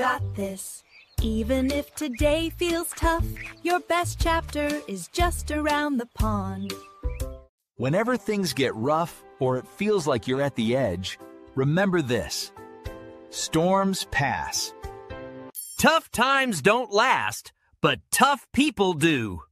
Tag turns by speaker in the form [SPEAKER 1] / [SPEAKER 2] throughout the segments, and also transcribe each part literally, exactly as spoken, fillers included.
[SPEAKER 1] got this. Even if today feels tough, your best chapter is just around the pond.
[SPEAKER 2] Whenever things get rough or it feels like you're at the edge, remember this: storms pass.
[SPEAKER 3] Tough times don't last, but tough people do.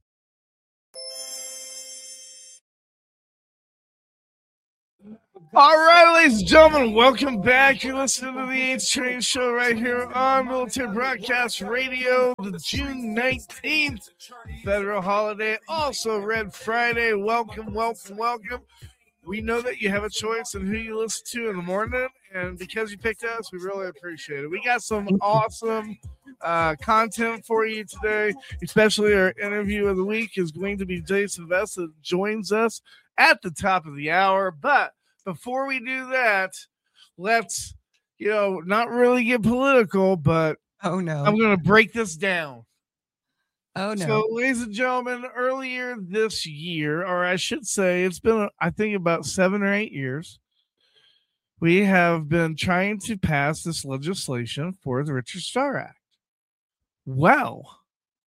[SPEAKER 4] All right, ladies and gentlemen, welcome back. You're listening to the H Train Show right here on Military Broadcast Radio, the June nineteenth federal holiday, also Red Friday. Welcome, welcome, welcome. We know that you have a choice in who you listen to in the morning, and because you picked us, we really appreciate it. We got some awesome uh, content for you today, especially our interview of the week is going to be Jason Vest that joins us at the top of the hour, but before we do that, let's, you know, not really get political, but
[SPEAKER 5] oh no,
[SPEAKER 4] I'm going to break this down.
[SPEAKER 5] Oh no.
[SPEAKER 4] So, ladies and gentlemen, earlier this year, or I should say, it's been, I think, about seven or eight years, we have been trying to pass this legislation for the Richard Starr Act. Well,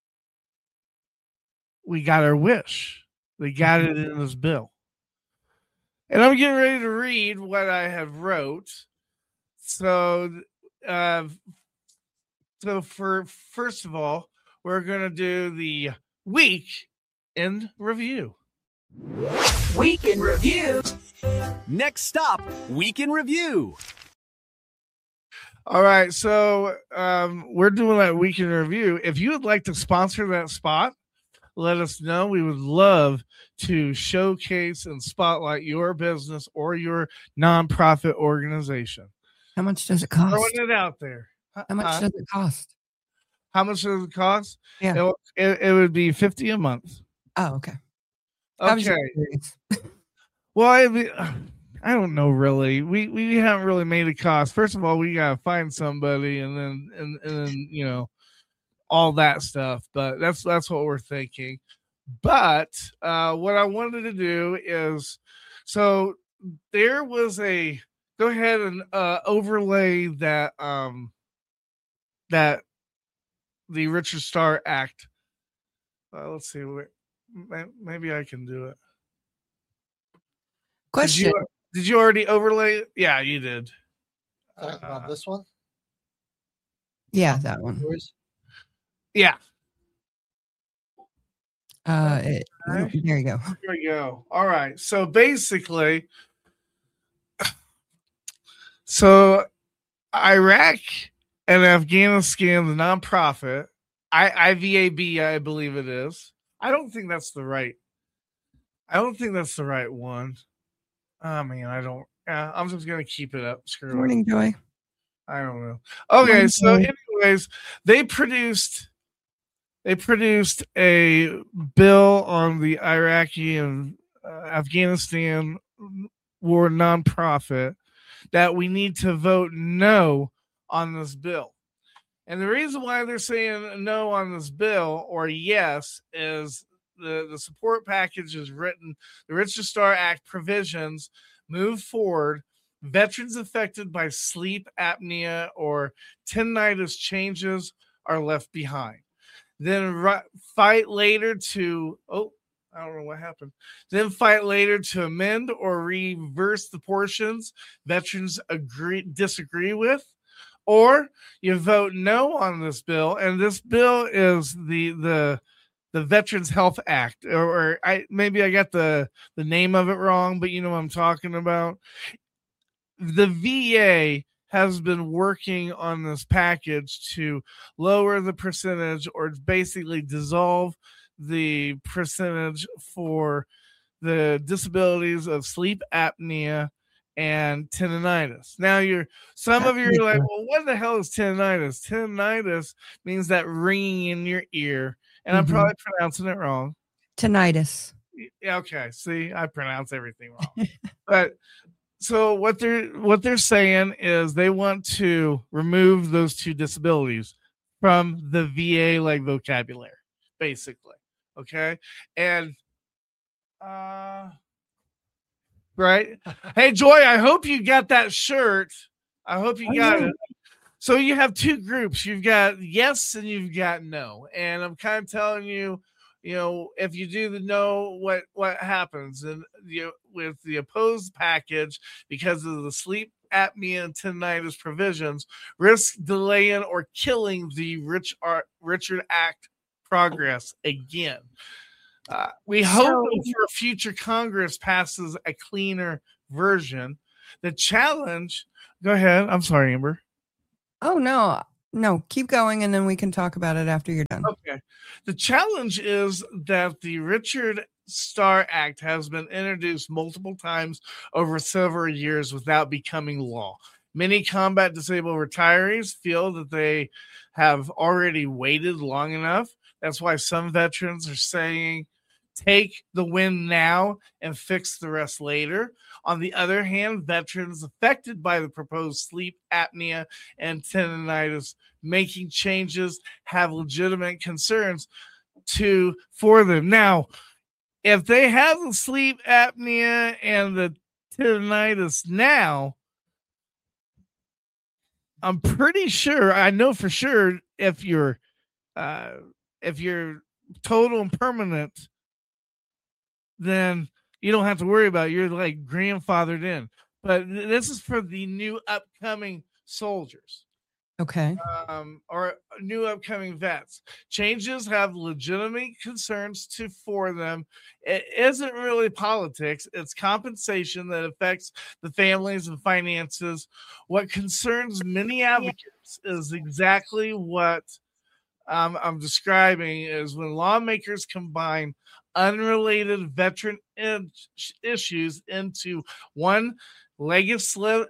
[SPEAKER 4] we got our wish. They got it in this bill. And I'm getting ready to read what I have wrote. So, uh, so for first of all, we're going to do the week in review.
[SPEAKER 3] Week in review. Next stop, week in review.
[SPEAKER 4] All right, so um, we're doing that week in review. If you would like to sponsor that spot, let us know. We would love to showcase and spotlight your business or your nonprofit organization.
[SPEAKER 5] How much does it cost?
[SPEAKER 4] Throwing it out there.
[SPEAKER 5] How much uh, does it cost?
[SPEAKER 4] How much does it cost?
[SPEAKER 5] Yeah,
[SPEAKER 4] it, it, it would be fifty a month.
[SPEAKER 5] Oh, okay.
[SPEAKER 4] Okay. Well, be, I don't know really. We we haven't really made a cost. First of all, we gotta find somebody, and then and, and then you know. all that stuff, but that's that's what we're thinking. But uh, what I wanted to do is, so there was a go ahead and uh, overlay that um, that the Richard Starr Act. Uh, let's see, maybe I can do it.
[SPEAKER 5] Question:
[SPEAKER 4] Did you, did you already overlay it? Yeah, you did.
[SPEAKER 6] Talking uh, about this one?
[SPEAKER 5] Yeah, that one.
[SPEAKER 4] Yeah.
[SPEAKER 5] Uh, it, there you go.
[SPEAKER 4] There we go. All right. So basically, so Iraq and Afghanistan, the nonprofit, I, IVAB, I believe it is. I don't think that's the right. I don't think that's the right one. Oh man, I don't. Uh, I'm just gonna keep it up. Screw
[SPEAKER 5] Morning,
[SPEAKER 4] it.
[SPEAKER 5] Joy.
[SPEAKER 4] I don't know. Okay, Morning, so Joy. Anyways, they produced. They produced a bill on the Iraqi and uh, Afghanistan war nonprofit that we need to vote no on this bill. And the reason why they're saying no on this bill or yes is the, the support package is written. The Richard Starr Act provisions move forward. Veterans affected by sleep apnea or tinnitus changes are left behind. Then ri- fight later to, oh, I don't know what happened. Then fight later to amend or reverse the portions veterans agree disagree with. Or you vote no on this bill. And this bill is the the the Veterans Health Act. Or, or I maybe I got the, the name of it wrong, but you know what I'm talking about. The V A has been working on this package to lower the percentage or basically dissolve the percentage for the disabilities of sleep apnea and tinnitus. Now you're some of you are like, well, what the hell is tinnitus? Tinnitus means that ringing in your ear, and mm-hmm. I'm probably pronouncing it wrong.
[SPEAKER 5] Tinnitus.
[SPEAKER 4] Yeah, okay. See, I pronounce everything wrong. But so what they're what they're saying is they want to remove those two disabilities from the V A like vocabulary, basically. Okay. And uh right. Hey Joy, I hope you got that shirt. I hope you got it. so you have two groups. You've got yes and you've got no. And I'm kind of telling you, you know, if you do the no, what what happens? And you know, with the opposed package, because of the sleep apnea and tinnitus provisions, risk delaying or killing the Rich Ar- Richard Act progress again. Uh, we hope
[SPEAKER 5] So-
[SPEAKER 4] that for a future Congress passes a cleaner version. The challenge. Go ahead. I'm sorry, Amber.
[SPEAKER 5] Oh, no, no, keep going. And then we can talk about it after you're done.
[SPEAKER 4] Okay. The challenge is that the Richard Starr Act has been introduced multiple times over several years without becoming law. Many combat disabled retirees feel that they have already waited long enough. That's why some veterans are saying, take the win now and fix the rest later. On the other hand, veterans affected by the proposed sleep apnea and tinnitus making changes have legitimate concerns to for them. Now, if they have the sleep apnea and the tinnitus now, I'm pretty sure, I know for sure, if you're uh, if you're total and permanent, then you don't have to worry about it. You're like grandfathered in. But this is for the new upcoming soldiers.
[SPEAKER 5] Okay.
[SPEAKER 4] Um, or new upcoming vets. Changes have legitimate concerns to for them. It isn't really politics. It's compensation that affects the families and finances. What concerns many advocates is exactly what um, I'm describing is when lawmakers combine unrelated veteran issues into one legislative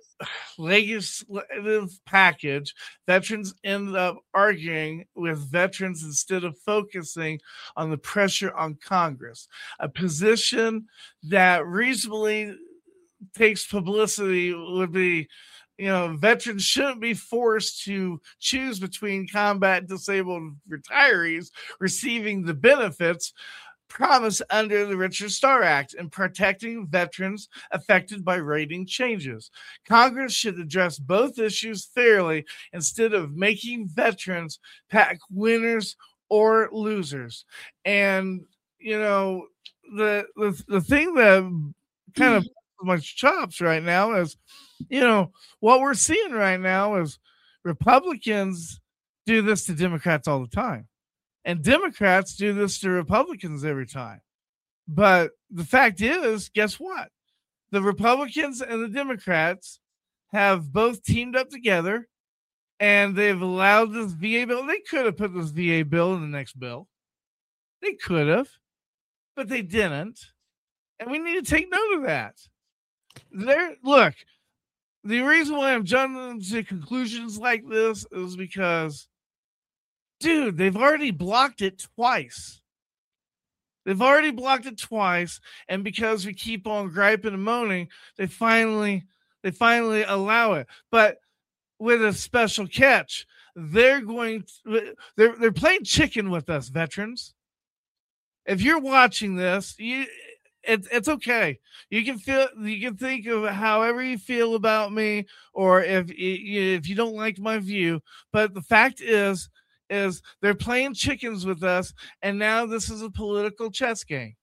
[SPEAKER 4] legislative package, veterans end up arguing with veterans instead of focusing on the pressure on Congress, a position that reasonably takes publicity would be, you know, veterans shouldn't be forced to choose between combat disabled retirees receiving the benefits promised under the Richard Starr Act and protecting veterans affected by rating changes. Congress should address both issues fairly instead of making veterans pack winners or losers. And, you know, the the, the thing that kind of my chops right now is, you know, what we're seeing right now is Republicans do this to Democrats all the time. And Democrats do this to Republicans every time. But the fact is, guess what? The Republicans and the Democrats have both teamed up together, and they've allowed this V A bill. They could have put this V A bill in the next bill. They could have, but they didn't. And we need to take note of that. There, look, the reason why I'm jumping to conclusions like this is because, dude, they've already blocked it twice. They've already blocked it twice, and because we keep on griping and moaning, they finally, they finally allow it. But with a special catch, they're going, to, they're they're playing chicken with us, veterans. If you're watching this, you, it, it's okay. You can feel, you can think of however you feel about me, or if if you don't like my view. But the fact is. is they're playing chickens with us, and now this is a political chess game.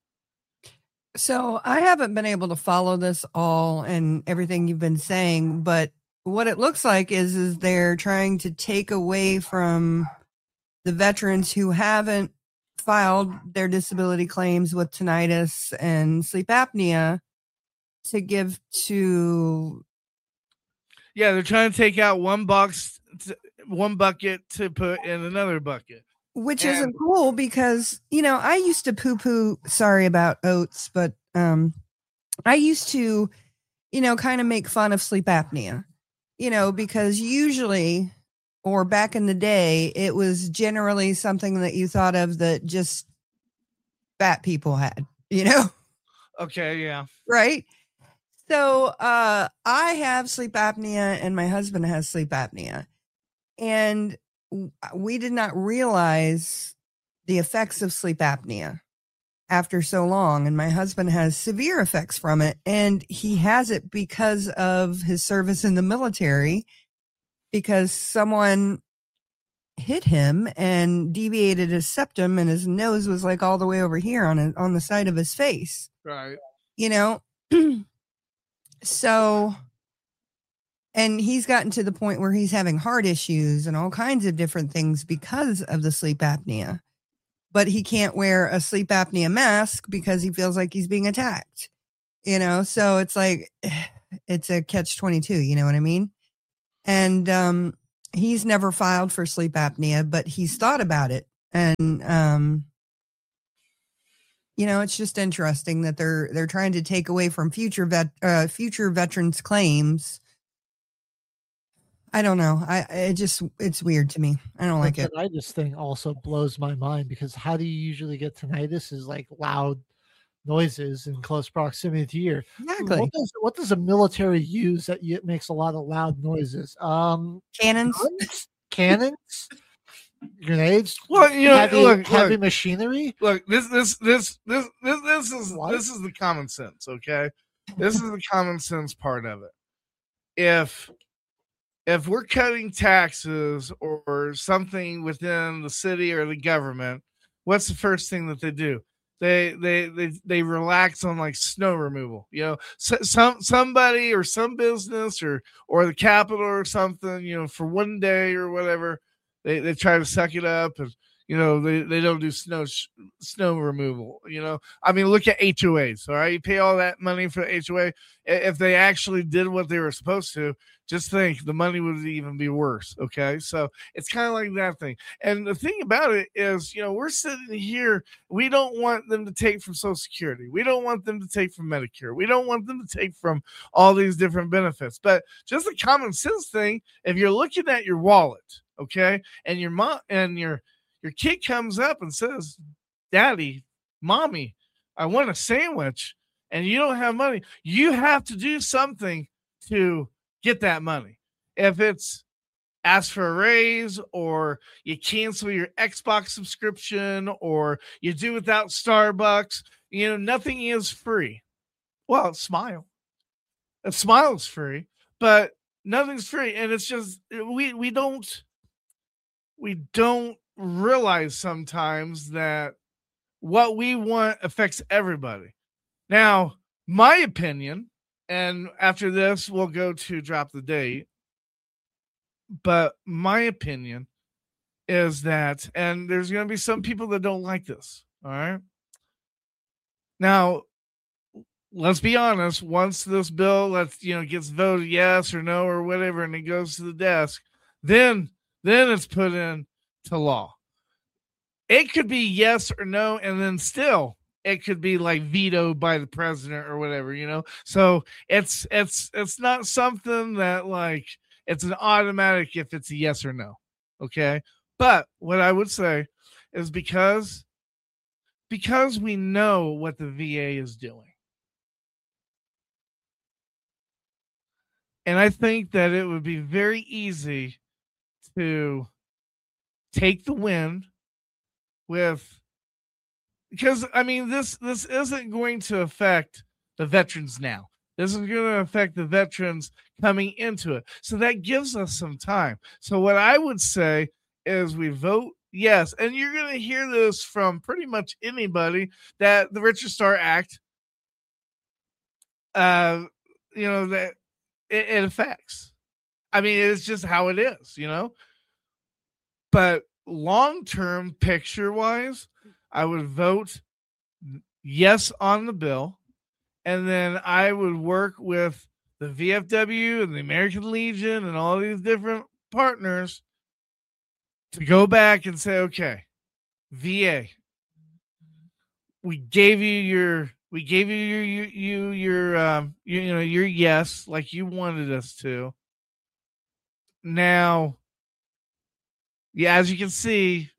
[SPEAKER 5] So I haven't been able to follow this all and everything you've been saying, but what it looks like is, is they're trying to take away from the veterans who haven't filed their disability claims with tinnitus and sleep apnea to give to.
[SPEAKER 4] Yeah, they're trying to take out one box, to, one bucket to put in another bucket.
[SPEAKER 5] Which
[SPEAKER 4] And-
[SPEAKER 5] isn't cool because, you know, I used to poo poo, sorry about oats, but um, I used to, you know, kind of make fun of sleep apnea, you know, because usually, or back in the day, it was generally something that you thought of that just fat people had, you know?
[SPEAKER 4] Okay, yeah.
[SPEAKER 5] Right. So uh, I have sleep apnea and my husband has sleep apnea. And we did not realize the effects of sleep apnea after so long. And my husband has severe effects from it. And he has it because of his service in the military. because someone hit him and deviated his septum, and his nose was like all the way over here on a, on the side of his face.
[SPEAKER 4] Right.
[SPEAKER 5] You know, so, and he's gotten to the point where he's having heart issues and all kinds of different things because of the sleep apnea, but he can't wear a sleep apnea mask because he feels like he's being attacked, you know? So it's like, it's a catch twenty-two, you know what I mean? And, um, he's never filed for sleep apnea, but he's thought about it. And, um, you know, it's just interesting that they're, they're trying to take away from future vet, uh, future veterans claims. I don't know. I, it just, it's weird to me. I don't like
[SPEAKER 6] the
[SPEAKER 5] it.
[SPEAKER 6] Tinnitus thing also blows my mind, because how do you usually get tinnitus? Is like loud noises in close proximity to your ear.
[SPEAKER 5] Exactly.
[SPEAKER 6] What does, what does a military use that y- makes a lot of loud noises? Um,
[SPEAKER 5] Cannons.
[SPEAKER 6] guns? Cannons, grenades.
[SPEAKER 4] Well, you know,
[SPEAKER 6] heavy,
[SPEAKER 4] look,
[SPEAKER 6] heavy
[SPEAKER 4] look,
[SPEAKER 6] machinery.
[SPEAKER 4] look, this, this, this, this, this, this is
[SPEAKER 6] What?
[SPEAKER 4] this is the common sense. Okay, this is the common sense part of it. If if we're cutting taxes or something within the city or the government, what's the first thing that they do? They they they they relax on like snow removal. You know, so, some somebody or some business or or the capital or something. You know, for one day or whatever, they they try to suck it up, and you know they, they don't do snow sh- snow removal. You know, I mean, look at H O As. All right, you pay all that money for H O A. If they actually did what they were supposed to, just think the money would even be worse. Okay, so it's kind of like that thing. And the thing about it is, you know, we're sitting here. We don't want them to take from Social Security. We don't want them to take from Medicare. We don't want them to take from all these different benefits. But just a common sense thing, if you're looking at your wallet, okay, and your mom and your your kid comes up and says, "Daddy, Mommy, I want a sandwich," and you don't have money, you have to do something to get that money. If it's ask for a raise, or you cancel your Xbox subscription, or you do without Starbucks, you know, nothing is free. Well, Smile. A Smile is free, but nothing's free. And it's just, we, we don't, we don't realize sometimes that what we want affects everybody. Now, my opinion, and after this, we'll go to drop the date. But my opinion is that, and there's going to be some people that don't like this. All right. Now, let's be honest. Once this bill, let's, you know, gets voted yes or no or whatever, and it goes to the desk, then, then it's put in to law. It could be yes or no, and then still it could be like vetoed by the president or whatever, you know? So it's, it's, it's not something that like, it's an automatic if it's a yes or no. Okay. But what I would say is because, because we know what the V A is doing. And I think that it would be very easy to take the win with, because I mean, this, this isn't going to affect the veterans now. This is going to affect the veterans coming into it. So that gives us some time. So what I would say is we vote yes. And you're going to hear this from pretty much anybody that the Richard Starr Act, uh, you know, that it, it affects. I mean, it's just how it is, you know. But long-term picture-wise, I would vote yes on the bill. And then I would work with the V F W and the American Legion and all these different partners to go back and say, okay, V A, we gave you your, we gave you your, you, you your, um, you, you know, your yes, like you wanted us to. Now, yeah, as you can see,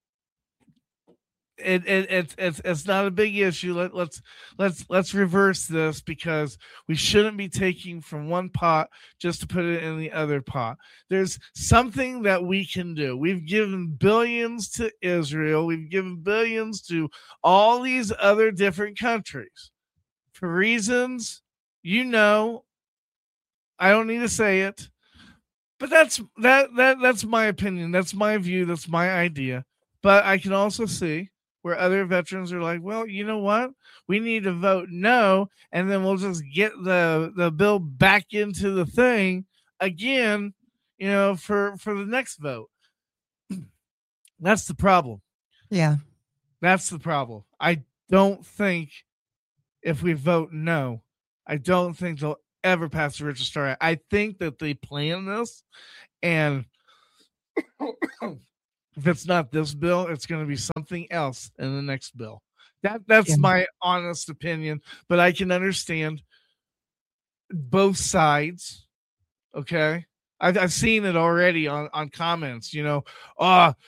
[SPEAKER 4] It, it it's it's it's not a big issue. Let, let's let's let's reverse this, because we shouldn't be taking from one pot just to put it in the other pot. There's something that we can do. We've given billions to Israel. We've given billions to all these other different countries for reasons, you know, I don't need to say it, But that's that that that's my opinion. That's my view. That's my idea. But I can also see where other veterans are like, well, you know what? We need to vote no, and then we'll just get the the bill back into the thing again, you know, for for the next vote. That's the problem.
[SPEAKER 5] Yeah.
[SPEAKER 4] That's the problem. I don't think if we vote no, I don't think they'll ever pass the Richard Starr Act. I think that they plan this, and if it's not this bill, it's going to be something else in the next bill. That that's yeah. my honest opinion, but I can understand both sides. Okay. I've, I've seen it already on, on comments, you know, oh,